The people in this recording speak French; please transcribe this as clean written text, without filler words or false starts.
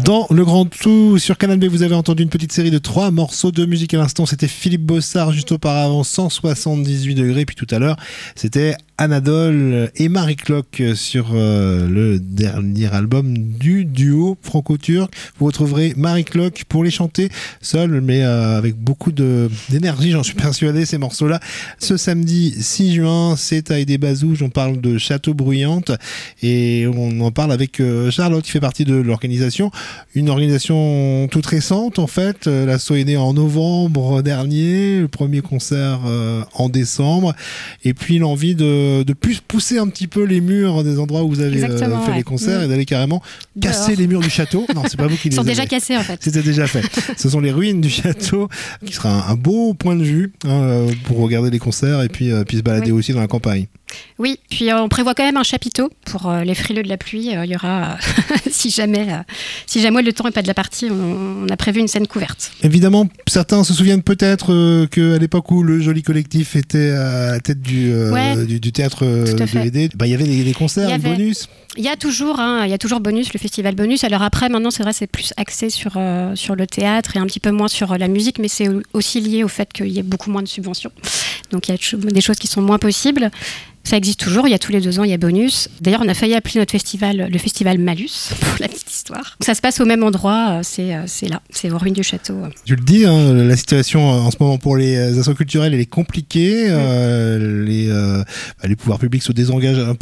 Dans le Grand Tout sur Canal B, vous avez entendu une petite série de 3 morceaux de musique à l'instant. C'était Philippe Bossard juste auparavant, 178 degrés. Puis tout à l'heure, c'était Anadole et Marie Cloque sur le dernier album du duo franco-turc. Vous retrouverez Marie Cloque pour les chanter seule, mais avec beaucoup d'énergie, j'en suis persuadé, ces morceaux-là. Ce samedi 6 juin, c'est à Aidé Bazouge. On parle de Château Bruyante et on en parle avec Charlotte qui fait partie de l'organisation. Une organisation toute récente en fait. L'asso est née en novembre dernier, le premier concert en décembre, et puis l'envie de plus pousser un petit peu les murs des endroits où vous avez fait les concerts et d'aller carrément casser les murs du château. Non, c'est pas vous qui les avez. Ils sont déjà cassés en fait. C'était déjà fait. Ce sont les ruines du château qui sera un beau point de vue pour regarder les concerts et puis se balader aussi dans la campagne. Oui, puis on prévoit quand même un chapiteau pour les frileux de la pluie. Il y aura, si jamais le temps n'est pas de la partie, on a prévu une scène couverte. Évidemment, certains se souviennent peut-être qu'à l'époque où le Joli Collectif était à la tête du théâtre de Aidé, il y avait des concerts, des bonus. Il y a toujours Bonus, le festival Bonus. Alors après, maintenant, c'est vrai, c'est plus axé sur le théâtre et un petit peu moins sur la musique, mais c'est aussi lié au fait qu'il y ait beaucoup moins de subventions. Donc il y a des choses qui sont moins possibles. Ça existe toujours, il y a tous les 2 ans, il y a Bonus. D'ailleurs, on a failli appeler notre festival le festival Malus, pour la petite histoire. Ça se passe au même endroit, c'est là, c'est aux ruines du château. Tu le dis, la situation en ce moment pour les assos culturelles, elle est compliquée. Les pouvoirs publics se désengagent un